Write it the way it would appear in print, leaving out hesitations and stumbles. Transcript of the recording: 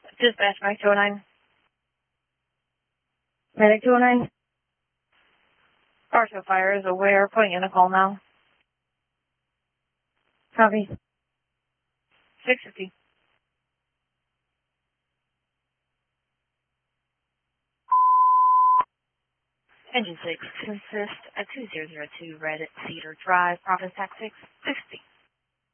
Dispatch back 209. Medic 209. Partial fire is aware. Putting in a call now. Copy. 650. Engine 6, consist at 2002 Red Cedar Drive, Providence, Tax 6, 60.